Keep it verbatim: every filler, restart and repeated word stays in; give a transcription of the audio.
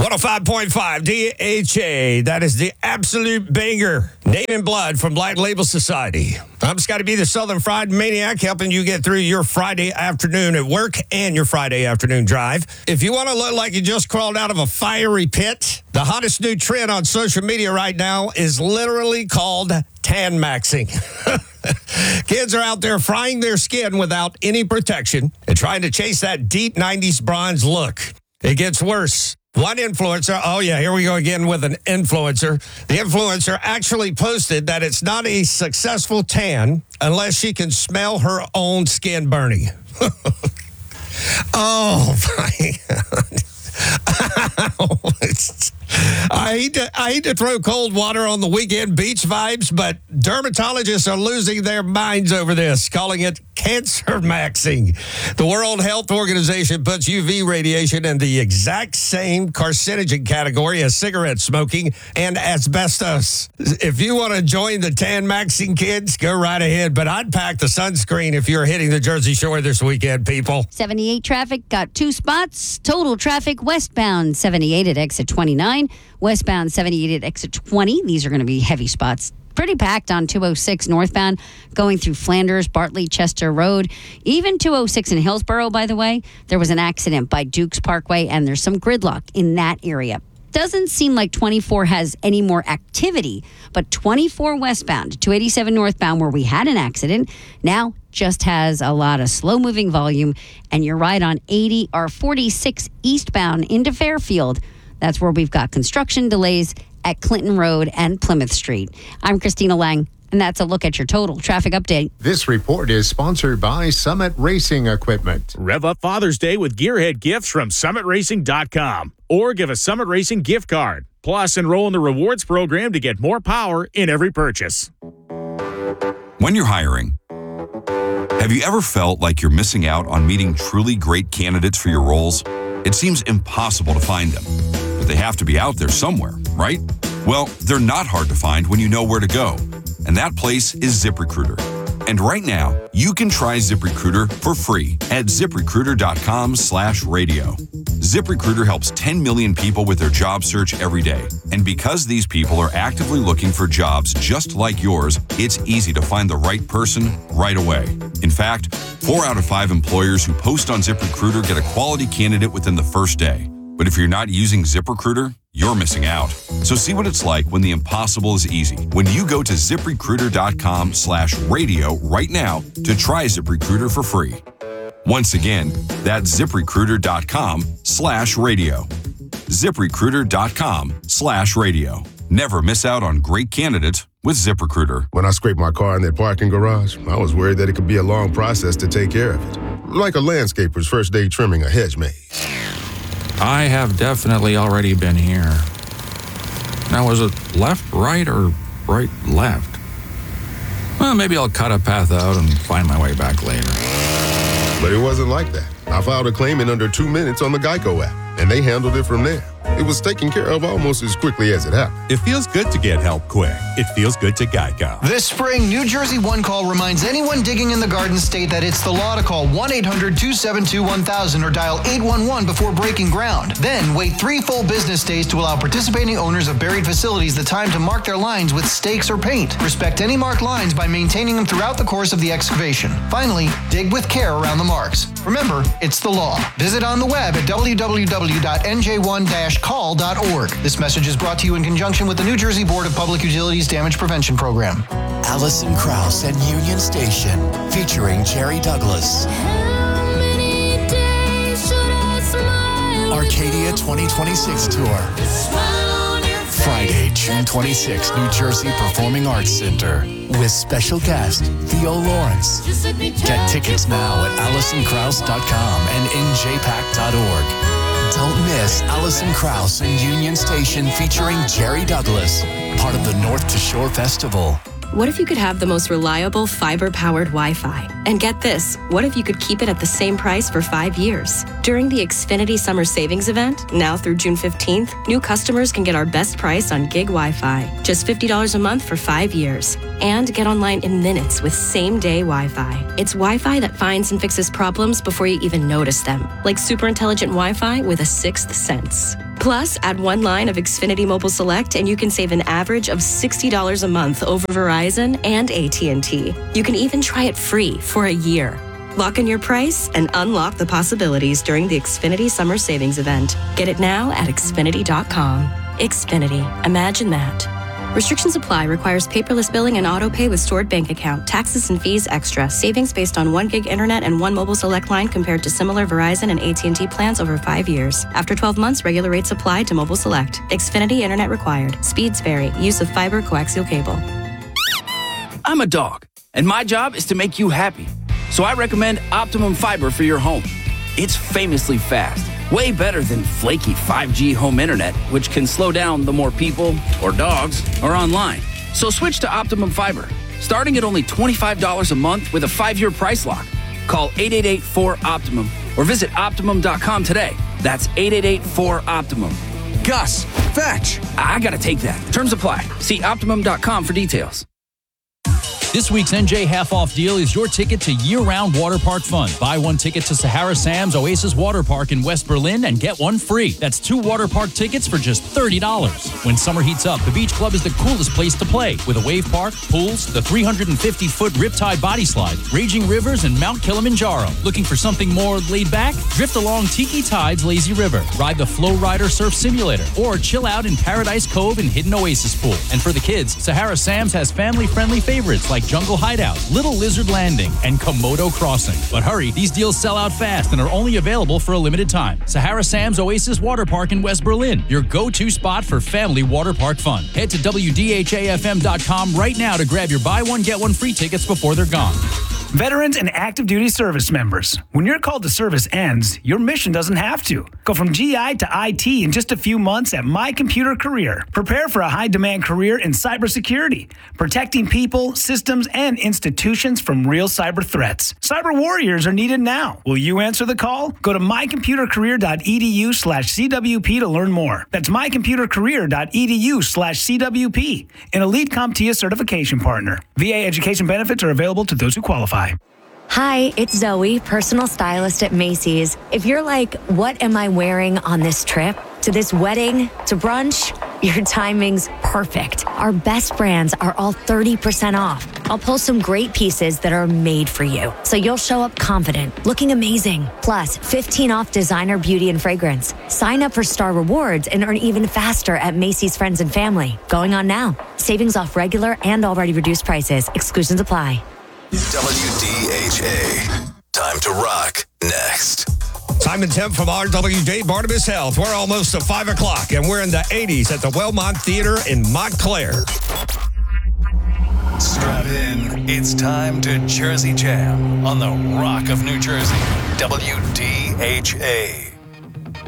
one oh five point five D H A. That is the absolute banger. Name and Blood from Black Label Society. I'm Scotty B, the Southern Fried Maniac, helping you get through your Friday afternoon at work and your Friday afternoon drive. If you want to look like you just crawled out of a fiery pit, the hottest new trend on social media right now is literally called tan maxing. Kids are out there frying their skin without any protection and trying to chase that deep nineties bronze look. It gets worse. One influencer, oh yeah, here we go again with an influencer. The influencer actually posted that it's not a successful tan unless she can smell her own skin burning. Oh my God. I hate to, I hate to throw cold water on the weekend beach vibes, but dermatologists are losing their minds over this, calling it cancer maxing. The World Health Organization puts U V radiation in the exact same carcinogen category as cigarette smoking and asbestos. If you want to join the tan maxing kids, go right ahead, but I'd pack the sunscreen if you're hitting the Jersey Shore this weekend, people. seventy-eight traffic got two spots. Total traffic westbound seventy-eight at exit twenty-nine. Westbound seventy-eight at exit twenty. These are going to be heavy spots. Pretty packed on two oh six northbound going through Flanders, Bartley, Chester Road. Even two oh six in Hillsborough, by the way. There was an accident by Dukes Parkway, and there's some gridlock in that area. Doesn't seem like twenty-four has any more activity, but twenty-four westbound, two eighty-seven northbound, where we had an accident, now just has a lot of slow-moving volume, and you're right on eighty or forty-six eastbound into Fairfield. That's where we've got construction delays at Clinton Road and Plymouth Street. I'm Christina Lang, and that's a look at your total traffic update. This report is sponsored by Summit Racing Equipment. Rev up Father's Day with gearhead gifts from summit racing dot com or give a Summit Racing gift card. Plus, enroll in the rewards program to get more power in every purchase. When you're hiring, have you ever felt like you're missing out on meeting truly great candidates for your roles? It seems impossible to find them, but they have to be out there somewhere, right? Well, they're not hard to find when you know where to go, and that place is ZipRecruiter. And right now, you can try ZipRecruiter for free at ZipRecruiter.com slash radio. ZipRecruiter helps ten million people with their job search every day. And because these people are actively looking for jobs just like yours, it's easy to find the right person right away. In fact, four out of five employers who post on ZipRecruiter get a quality candidate within the first day. But if you're not using ZipRecruiter, you're missing out. So see what it's like when the impossible is easy. When you go to ZipRecruiter.com slash radio right now to try ZipRecruiter for free. Once again, that's ZipRecruiter.com slash radio. ZipRecruiter.com slash radio. Never miss out on great candidates with ZipRecruiter. When I scraped my car in that parking garage, I was worried that it could be a long process to take care of it. Like a landscaper's first day trimming a hedge maze. I have definitely already been here. Now, was it left, right, or right, left? Well, maybe I'll cut a path out and find my way back later. But it wasn't like that. I filed a claim in under two minutes on the Geico app, and they handled it from there. It was taken care of almost as quickly as it happened. It feels good to get help quick. It feels good to Geico. This spring, New Jersey One Call reminds anyone digging in the Garden State that it's the law to call one eight hundred two seven two one thousand or dial eight one one before breaking ground. Then wait three full business days to allow participating owners of buried facilities the time to mark their lines with stakes or paint. Respect any marked lines by maintaining them throughout the course of the excavation. Finally, dig with care around the marks. Remember, it's the law. Visit on the web at w w w dot n j one dash call dot org. This message is brought to you in conjunction with the New Jersey Board of Public Utilities Damage Prevention Program. Alison Krauss and Union Station, featuring Jerry Douglas. Arcadia twenty twenty-six Tour. Friday, June twenty-sixth, New Jersey Performing Arts Center. With special guest, Theo Lawrence. Get tickets now at alison krauss dot com and n j pac dot org. Don't miss Alison Krauss and Union Station featuring Jerry Douglas, part of the North to Shore Festival. What if you could have the most reliable fiber-powered Wi-Fi? And get this, what if you could keep it at the same price for five years? During the Xfinity Summer Savings Event, now through June fifteenth, new customers can get our best price on gig Wi-Fi, just fifty dollars a month for five years. And get online in minutes with same-day Wi-Fi. It's Wi-Fi that finds and fixes problems before you even notice them, like super intelligent Wi-Fi with a sixth sense. Plus, add one line of Xfinity Mobile Select and you can save an average of sixty dollars a month over Verizon and A T and T. You can even try it free for a year. Lock in your price and unlock the possibilities during the Xfinity Summer Savings Event. Get it now at Xfinity dot com. Xfinity. Imagine that. Restrictions apply. Requires paperless billing and auto pay with stored bank account. Taxes and fees extra. Savings based on one gig internet and one mobile select line compared to similar Verizon and A T and T plans over five years. After twelve months, regular rates apply to mobile select. Xfinity internet required. Speeds vary. Use of fiber coaxial cable. I'm a dog, and my job is to make you happy. So I recommend Optimum Fiber for your home. It's famously fast. Way better than flaky five G home internet, which can slow down the more people or dogs are online. So switch to Optimum Fiber, starting at only twenty-five dollars a month with a five-year price lock. Call eight eight eight, four, OPTIMUM or visit Optimum dot com today. That's eight eight eight, four, OPTIMUM. Gus, fetch. I gotta take that. Terms apply. See Optimum dot com for details. This week's N J half-off deal is your ticket to year-round water park fun. Buy one ticket to Sahara Sam's Oasis Water Park in West Berlin and get one free. That's two water park tickets for just thirty dollars. When summer heats up, the Beach Club is the coolest place to play, with a wave park, pools, the three hundred fifty foot Riptide body slide, raging rivers, and Mount Kilimanjaro. Looking for something more laid back? Drift along Tiki Tide's Lazy River, ride the Flow Rider Surf Simulator, or chill out in Paradise Cove and Hidden Oasis Pool. And for the kids, Sahara Sam's has family-friendly favorites like Jungle Hideout, Little Lizard Landing, and Komodo Crossing. But hurry, these deals sell out fast and are only available for a limited time. Sahara Sam's Oasis Water Park in West Berlin, your go-to spot for family water park fun. Head to W D H A F M dot com right now to grab your buy one, get one free tickets before they're gone. Veterans and active duty service members, when your call to service ends, your mission doesn't have to. Go from G I to I T in just a few months at My Computer Career. Prepare for a high-demand career in cybersecurity, protecting people, systems, and institutions from real cyber threats. Cyber warriors are needed now. Will you answer the call? Go to my computer career dot e d u slash C W P to learn more. That's my computer career dot e d u slash C W P, an elite CompTIA certification partner. V A education benefits are available to those who qualify. Hi, it's Zoe, personal stylist at Macy's. If you're like, what am I wearing on this trip? To this wedding? To brunch? Your timing's perfect. Our best brands are all thirty percent off. I'll pull some great pieces that are made for you, so you'll show up confident, looking amazing. Plus, fifteen off designer beauty and fragrance. Sign up for Star Rewards and earn even faster at Macy's Friends and Family. Going on now. Savings off regular and already reduced prices. Exclusions apply. W D H A. Time to rock next. Simon Temp from R W J Barnabas Health. We're almost to five o'clock, and we're in the eighties at the Wellmont Theater in Montclair. Strap in. It's time to Jersey Jam on the Rock of New Jersey. W D H A.